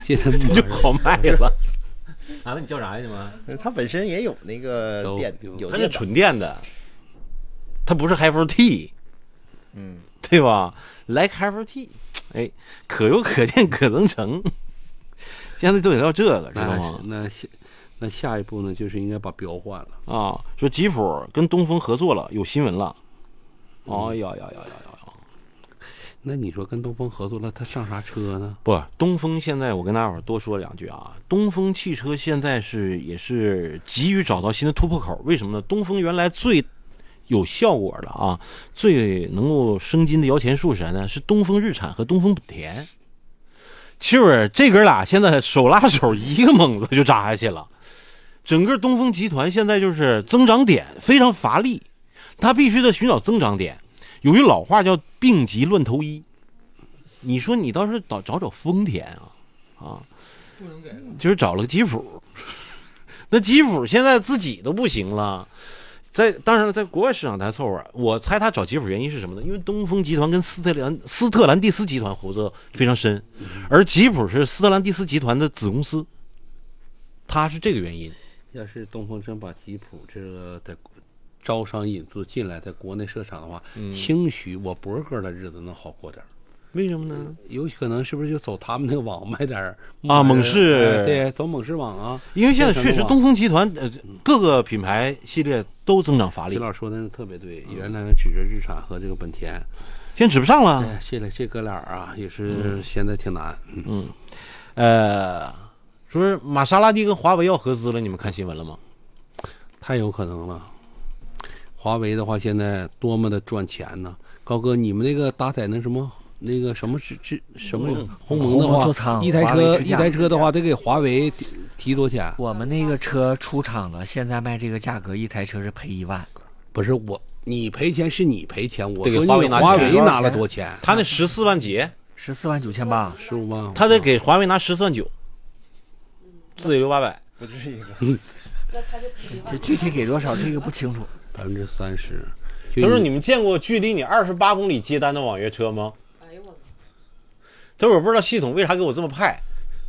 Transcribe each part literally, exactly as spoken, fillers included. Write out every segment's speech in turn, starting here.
现在就好卖了。咋了？你叫啥呀？你们？ 它本身也有那个电，有它是纯电的，它不是 H F T， 嗯，对吧 ？Like H F T， 哎，可有可电可增程，现在都得要这个，知道吗？ 那下那下一步呢，就是应该把标换了啊。说吉普跟东风合作了，有新闻了。哎呀呀呀呀呀！ 那你说跟东风合作了，他上啥车呢？ 不，东风现在我跟大伙儿多说两句啊。东风汽车现在是也是急于找到新的突破口，为什么呢？东风原来最有效果的啊，最能够生金的摇钱树是啥呢？是东风日产和东风本田。就是这哥俩现在手拉手一个猛子就扎下去了。整个东风集团现在就是增长点非常乏力，他必须得寻找增长点。有一老话叫病急乱投医，你说你倒是找找找丰田啊啊，不能给，就是找了个吉普，那吉普现在自己都不行了，在当然了，在国外市场还凑合。我猜他找吉普原因是什么呢？因为东风集团跟斯特兰斯特兰蒂斯集团合作非常深，而吉普是斯特兰蒂斯集团的子公司，他是这个原因。 要是东风真把吉普这个在招商引资进来，在国内设厂的话，嗯、兴许我博哥的日子能好过点。 为什么呢？ 有可能是不是就走他们那个网卖点啊？猛士、 哎、对，走猛士网啊。 因为现在确实东风集团呃各个品牌系列都增长乏力。 徐老师说的特别对，原来指着日产和这个本田， 现在指不上了。 哎，这这哥俩啊，也是现在挺难。 嗯，嗯呃，说是玛莎拉蒂跟华为要合资了，你们看新闻了吗？ 太有可能了。华为的话，现在多么的赚钱呢？高哥，你们那个搭载那什么那个什么是是什么鸿蒙的话，一台车一台车的话，得给华为提提多少钱？ 我们那个车出厂了，现在卖这个价格，一台车是赔一万。 不是我，你赔钱是你赔钱，我得给华为拿华为拿了多少钱？ 他那十四万几？ 十四万九千八， 十五万。 他得给华为拿十四万九，自己留八百， 不至于。 那他就赔一万。这具体给多少，这个不清楚。 百分之三十。 他说：“你们见过距离你二十八公里接单的网约车吗？”哎呦我！他说：“我不知道系统为啥给我这么派。”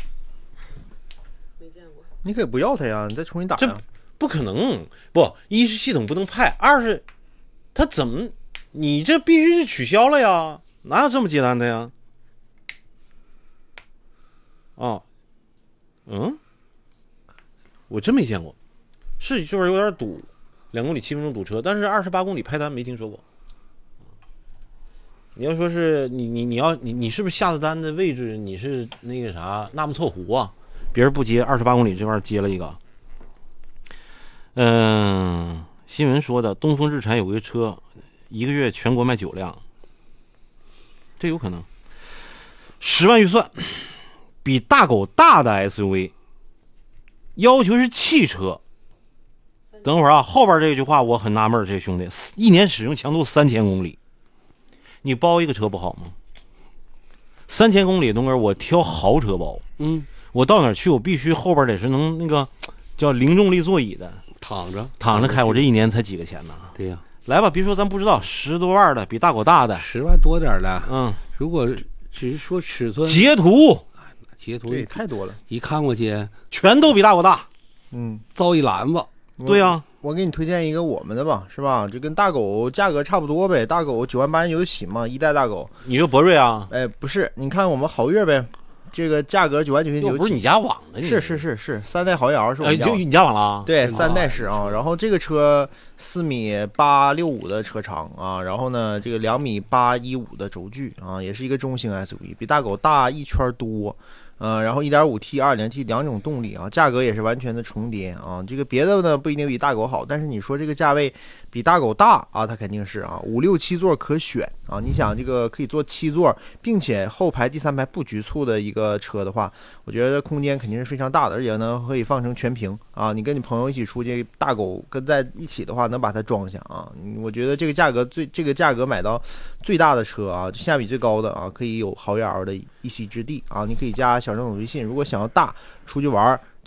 没见过。你可以不要他呀，你再重新打呀。 这不可能！不，一是系统不能派，二是他怎么你这必须是取消了呀？哪有这么接单的呀？哦，嗯，我真没见过，是就是有点堵。两公里七分钟堵车，但是二十八公里派单没听说过。你要说是你你你要你你是不是下的单的位置你是那个啥纳木错湖啊？别人不接二十八公里这块接了一个。嗯，新闻说的东风日产有个车，一个月全国卖九辆，这有可能。十万预算，比大狗大的 S U V， 要求是汽车。等会儿啊，后边这句话我很纳闷，这兄弟一年使用强度三千公里，你包一个车不好吗？三千公里，东哥，我挑豪车包。嗯，我到哪儿去，我必须后边得是能那个叫零重力座椅的， 躺着躺着开。我这一年才几个钱呢？ 对呀、啊， 来吧，别说咱不知道，十多万的比大狗大的， 十万多点的。 嗯， 如果只是说尺寸， 截图， 截图对太多了， 一看过去全都比大狗大。 嗯， 造一篮子。 对呀、啊， 我给你推荐一个我们的吧，是吧？就跟大狗价格差不多呗。大狗九万八有起嘛，一代大狗。 你说博瑞啊？ 哎，不是，你看我们豪越呗，这个价格九万九千九。 不是你家网的？ 是是是是，三代豪瑶是我们家。 哎，就你家网了、啊？ 对，三代是啊。然后这个车四米八六五的车长啊，然后呢，这个两米八一五的轴距啊，也是一个中型 S U V， 比大狗大一圈多。呃，然后 一点五 T、二点零 T 两种动力啊，价格也是完全的重叠啊。这个别的呢不一定比大狗好，但是你说这个价位比大狗大啊，它肯定是啊，五六七座可选啊。你想这个可以坐七座，并且后排第三排不局促的一个车的话，我觉得空间肯定是非常大的，而且呢可以放成全屏啊。你跟你朋友一起出去，大狗跟在一起的话，能把它装下啊。我觉得这个价格最这个价格买到最大的车啊，性价比最高的啊，可以有豪越 L 的一席之地啊。你可以加小郑的微信，如果想要大出去玩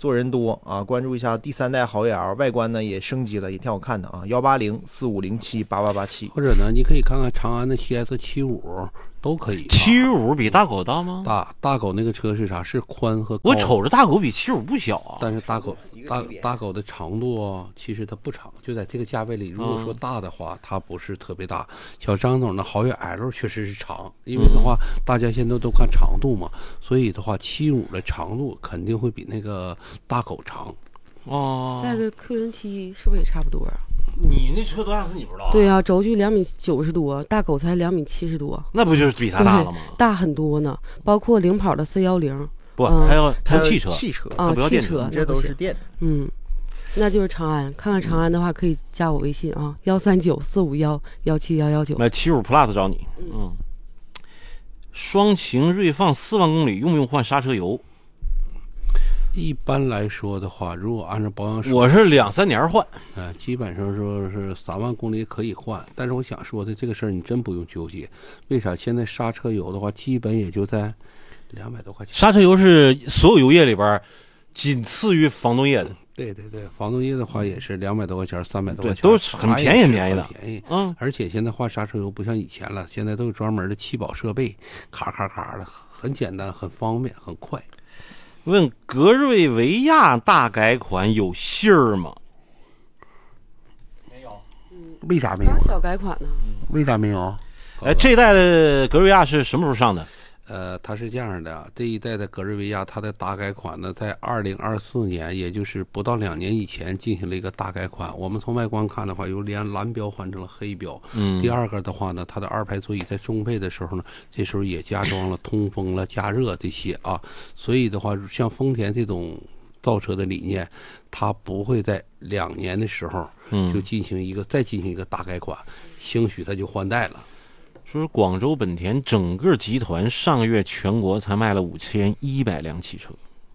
做人多啊，关注一下第三代豪越 L， 外观呢也升级了，也挺好看的啊。幺八零四五零七八八八七， 或者呢，你可以看看长安的 C S 七五都可以。 七五比大狗大吗？ 大大狗那个车是啥？是宽和高。 我瞅着大狗比七五不小啊， 但是大狗大大狗的长度啊，其实它不长，就在这个价位里，如果说大的话，它不是特别大。小张总的豪越 L 确实是长，因为的话，大家现在都看长度嘛，所以的话，七五的长度肯定会比那个大狗长。 哦， 再个客人七是不是也差不多啊？ 你那车多大是你不知道、啊？ 对啊，轴距两米九十多，大狗才两米七十多， 那不就是比它大了吗？ 大很多呢，包括领跑的 C 一零。 不， 嗯、 它要它要汽车， 汽车啊， 不要电车， 这都是电的。 嗯，那就是长安。看看长安的话，可以加我微信啊，幺三九四五幺幺七幺幺九。 买七五 Plus 找你。嗯，双擎锐放四万公里用不用换刹车油？ 一般来说的话，如果按照保养， 我是两三年换， 呃，基本上说是三万公里可以换。但是我想说的这个事儿，你真不用纠结。为啥？现在刹车油的话，基本也就在两百多块钱。 刹车油是所有油液里边仅次于防冻液的。 对对对，防冻液的话也是两百多块钱，三百多块钱， 都是很便宜很便宜的， 便宜。 嗯， 而且现在换刹车油不像以前了，现在都有专门的气保设备，咔咔咔的，很简单，很方便，很快。 问格瑞维亚大改款有信儿吗？ 没有。 为啥没有？ 刚小改款呢？ 为啥没有？ 哎，这一代的格瑞维亚是什么时候上的？ 呃，它是这样的，这一代的格瑞维亚，它的大改款呢，在二零二四年，也就是不到两年以前进行了一个大改款。我们从外观看的话，由连蓝标换成了黑标。 嗯。 第二个的话呢，它的二排座椅在中配的时候呢，这时候也加装了通风了、加热这些啊。所以的话，像丰田这种造车的理念，它不会在两年的时候就进行一个、嗯、再进行一个大改款，兴许它就换代了。 说广州本田整个集团上个月全国才卖了五千一百辆汽车。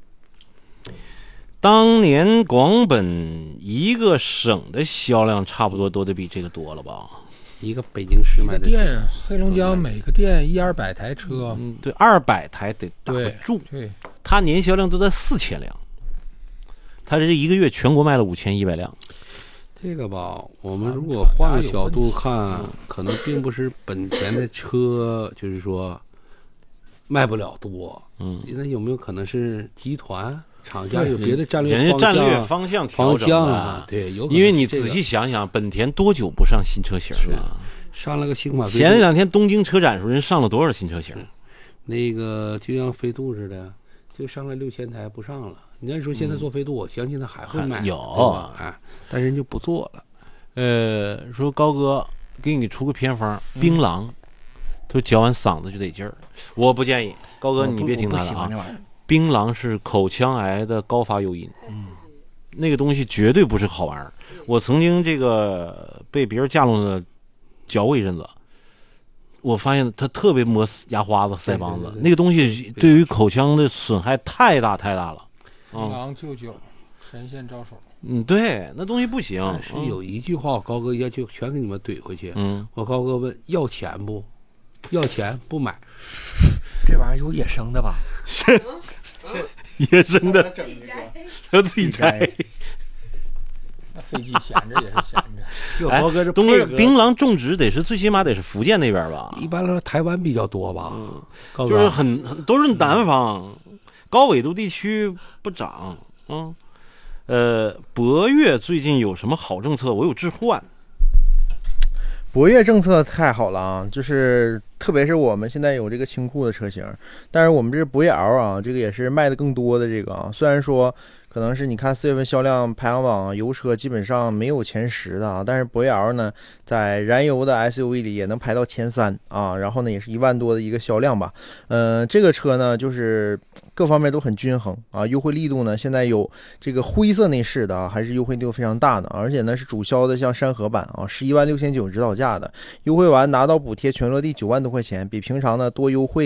当年广本一个省的销量差不多都得比这个多了吧？ 一个北京市卖的店，黑龙江每个店一二百台车， 嗯，对，二百台得打得住。 对， 它年销量都在四千辆，它这一个月全国卖了五千一百辆。 这个吧，我们如果换个角度看，可能并不是本田的车，就是说卖不了多。 嗯， 那有没有可能是集团厂家有别的战略人家战略方向调整的？对，有可能、这个。 因为你仔细想想，本田多久不上新车型了？ 上了个新款。 前两天东京车展时候，人上了多少新车型？ 那个就像飞度似的，就上了六千台，不上了。你要说现在做飞度，我相信他还会卖， 有哎，但人就不做了。 呃，说高哥给你出个偏方，槟榔，都嚼完嗓子就得劲儿。我不建议，高哥你别听他的啊。槟榔是口腔癌的高发诱因，嗯，那个东西绝对不是好玩儿。我曾经这个被别人架弄的嚼过一阵子，我发现它特别磨牙花子、腮帮子，对对对对，那个东西对于口腔的损害太大太大了。 槟榔舅舅，神仙招手。 嗯，对，那东西不行。 是有一句话，我高哥要求全给你们怼回去。 嗯， 我高哥问要钱不？要钱不买。 这玩意儿有野生的吧？ 是是野生的，要自己摘。 那飞机闲着也是闲着。 就高哥这东哥槟榔种植得是最起码得是福建那边吧？ 一般来说台湾比较多吧。 嗯，就是很很都是南方。高纬度地区不涨，嗯，呃，博越最近有什么好政策？我有置换。 博越政策太好了啊，就是特别是我们现在有这个清库的车型，但是我们这博越 L 啊，这个也是卖的更多的这个啊，虽然说可能是你看四月份销量排行榜油车基本上没有前十的啊，但是博越 L 呢在燃油的 S U V 里也能排到前三啊，然后呢也是一万多的一个销量吧。嗯、呃，这个车呢就是各方面都很均衡啊，优惠力度呢现在有这个灰色内饰的啊，还是优惠力度非常大的，而且呢是主销的像山河版啊，十一万六千九指导价的，优惠完拿到补贴全落地九万多块钱，比平常呢多优惠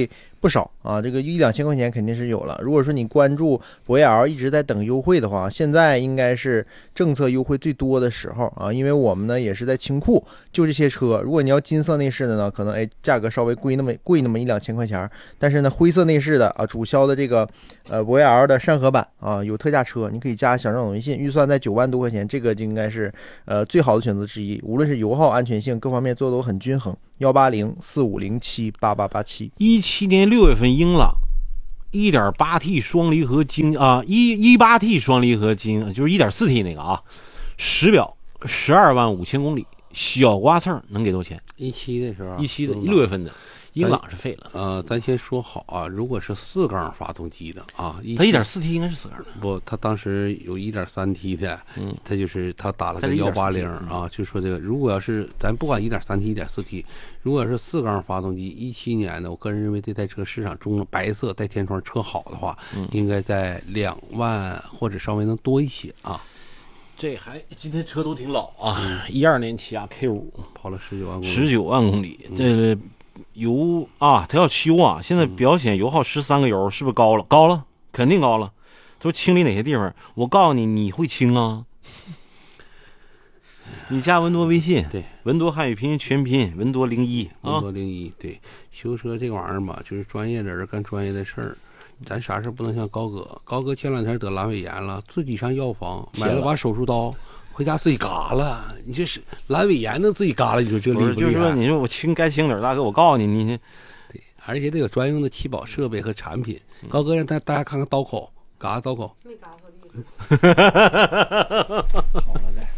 不少啊，这个一两千块钱肯定是有了。如果说你关注博越 L 一直在等优惠的话，现在应该是政策优惠最多的时候啊，因为我们呢也是在清库，就这些车，如果你要金色内饰的呢，可能哎价格稍微贵那么贵那么一两千块钱，但是呢灰色内饰的啊，主销的这个呃博越 L 的上合版啊有特价车，你可以加小张总微信，预算在九万多块钱，这个就应该是呃最好的选择之一，无论是油耗、安全性各方面做的都很均衡。幺八零四五零七八八八七， 一七年六月份英朗，一点八 T 双离合金啊，一一八 T 双离合金就是一点四 T 那个啊，实表十二万五千公里，小刮蹭能给多少钱？ 一七的时候， 一七的六月份的。英朗是废了， 呃，咱先说好啊，如果是四缸发动机的啊， 它一点四 T 应该是四缸的， 不，它当时有一点三 T 的， 嗯， 它就是它打了个幺八零啊，就说这个，如果要是咱不管一点三 T、一点四 T，如果是四缸发动机，一七年的，我个人认为这台车市场中白色带天窗车好的话， 嗯， 应该在两万或者稍微能多一些啊。 这还今天车都挺老啊，一二年起亚 K 五跑了十九万公里， 十九万公里，这。油啊，它要修啊！现在表显油耗十三个油，是不是高了？高了，肯定高了。都清理哪些地方？我告诉你，你会清啊！你加文多微信， 对， 文多汉语拼音全拼，文多零一， 文多零一，对，修车这玩意儿嘛，就是专业的人干专业的事儿。咱啥事不能像高哥？高哥前两天得阑尾炎了，自己上药房买了把手术刀。回家自己嘎了，你这是阑尾炎能自己嘎了？你说这厉不厉害？ 就是说，你说我轻该轻点，大哥，我告诉你，你对，而且得有专用的气保设备和产品。高哥让大大家看看刀口，嘎刀口， 没嘎错地思。 好了呗。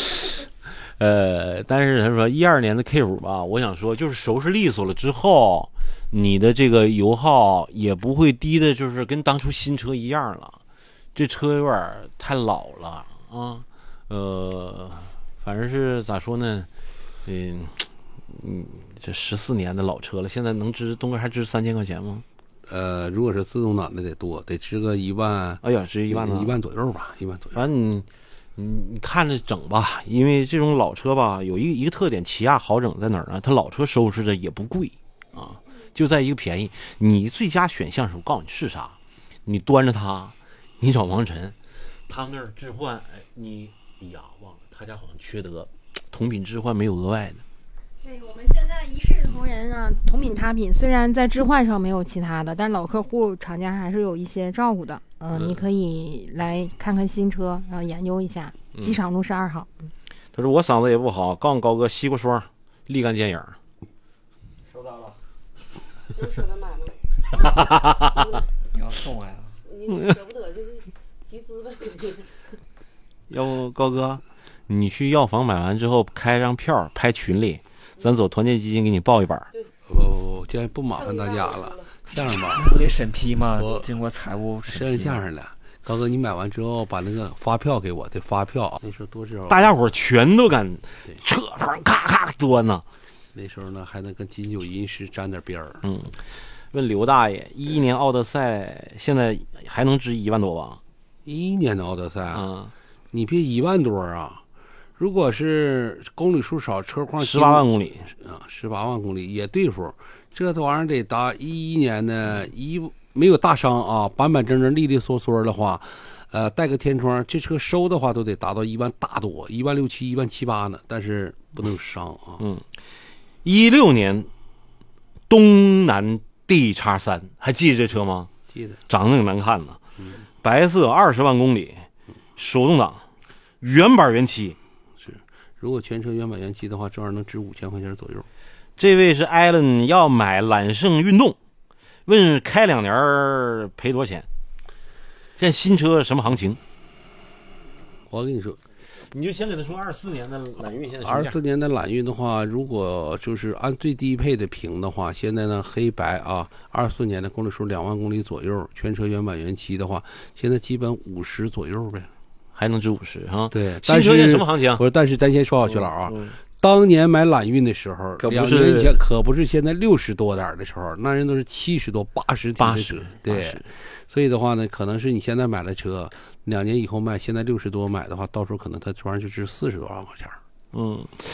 呃，但是他说一二年的 K 五吧，我想说就是收拾利索了之后，你的这个油耗也不会低的，就是跟当初新车一样了。这车有点太老了啊。呃，反正是咋说呢，嗯嗯，这十四年的老车了，现在能值东哥还值三千块钱吗？ 呃，如果是自动挡的得多，得值个一万。 哎呀，值一万呢， 一万左右吧，一万左右。 反正你你你看着整吧，因为这种老车吧，有一个一个特点，起亚好整在哪儿呢？它老车收拾的也不贵啊，就在一个便宜。你最佳选项是我告诉你是啥，你端着它，你找王晨，他们那儿置换，哎，你。哎呀，忘了，他家好像缺德，同品置换没有额外的。 对，我们现在一视同仁啊，同品他品，虽然在置换上没有其他的，但老客户厂家还是有一些照顾的。呃、嗯，你可以来看看新车，然后研究一下。机场路十二号。嗯、 他说我嗓子也不好，告诉高哥西瓜霜，立竿见影。 收到了。 能舍得买吗？ 你要送呀？ 你舍不得就是集资呗。 要不高哥，你去药房买完之后开张票拍群里，咱走团结基金给你报一板。 不不不，这样不麻烦大家了。这样吧， 不得审批吗？经过财务审批。 这样了，高哥，你买完之后把那个发票给我，得发票啊。那时候多少？ 大家伙全都敢扯上咔咔端呢。 那时候呢，还能跟金九银十沾点边儿。 嗯。问刘大爷，一一年奥德赛现在还能值一万多吧？ 一一年的奥德赛啊。 嗯你别一万多啊！如果是公里数少，车况十八万公里啊，十八万公里也对付。这玩意儿得达一一年的一没有大伤啊，板板正正、利利索索的话，呃，带个天窗，这车收的话都得达到一万大多，一万六七、一万七八呢。但是不能伤啊。 嗯，一六年东南 D 叉三，还记得这车吗？ 记得， 长得挺难看的， 嗯、 白色，二十万公里。手动挡，原版原漆， 是。如果全车原版原漆的话，这玩意儿能值五千块钱左右。 这位是艾伦，要买揽胜运动，问开两年赔多少钱？现在新车什么行情？ 我跟你说， 你就先给他说二四年的揽运现在二四年的揽运的话，如果就是按最低配的评的话，现在呢黑白啊，二四年的公里数两万公里左右，全车原版原漆的话，现在基本五十左右呗。 还能值五十哈？ 对， 新车现在什么行情？ 不是，但是咱先说好，徐老啊，嗯嗯、当年买揽运的时候， 可不是两年前可不是现在六十多点的时候，那人都是七十多、八十、 八十， 对。所以的话呢，可能是你现在买了车，两年以后卖，现在六十多买的话，到时候可能它突然就值四十多万块钱。 嗯，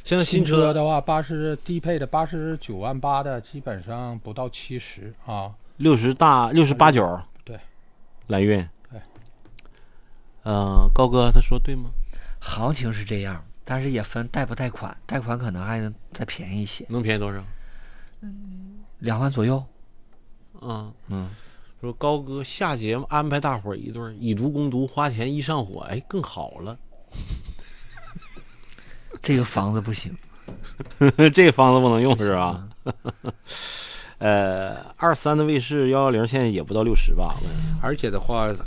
现在新新车的话，八十低配的八十九万八的，基本上不到七十啊， 六十大六十八九， 对， 揽运， 对， 呃，高哥他说对吗？ 行情是这样，但是也分贷不贷款，贷款可能还能再便宜一些， 能便宜多少？ 两万左右。 嗯嗯， 说高哥下节目安排大伙儿一对以毒攻毒，花钱一上火，哎，更好了。 这个房子不行， 这个房子不能用是吧？呃，二三的卫士幺幺零现在也不到六十吧？ 而且的话，